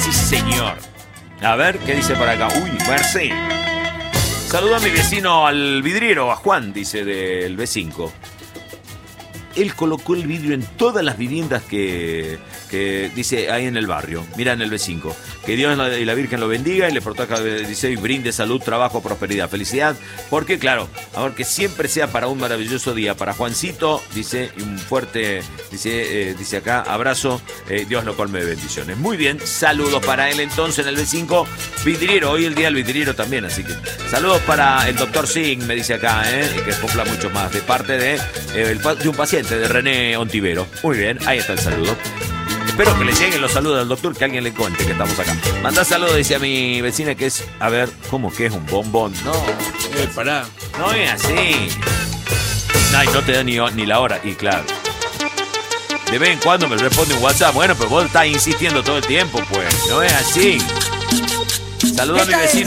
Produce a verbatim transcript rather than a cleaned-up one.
Sí, señor. A ver, ¿qué dice por acá? Uy, merci. Saludo a mi vecino, al vidriero, a Juan, dice del B cinco. Él colocó el vidrio en todas las viviendas que, que dice ahí en el barrio. Mira en el B cinco. Que Dios y la Virgen lo bendiga y le proteja, dice, y brinde salud, trabajo, prosperidad, felicidad. Porque, claro, a ver, que siempre sea para un maravilloso día. Para Juancito, dice, y un fuerte, dice, eh, dice acá, abrazo. Eh, Dios lo colme de bendiciones. Muy bien, saludos para él entonces en el B cinco. Vidriero, hoy el día del vidriero también, así que saludos para el doctor Singh, me dice acá, eh, y que cumpla mucho más, de parte de, eh, el, de un paciente. De René Ontivero. Muy bien, ahí está el saludo. Espero que le lleguen los saludos al doctor, que alguien le cuente que estamos acá. Manda saludos, dice a mi vecina, que es, a ver, ¿cómo que es un bombón? No, Eh, pará. no es así. Ay, no te da ni, ni la hora. Y claro, de vez en cuando me responde un WhatsApp. Bueno, pero vos estás insistiendo todo el tiempo, pues. No es así. Saludos a mi vecino.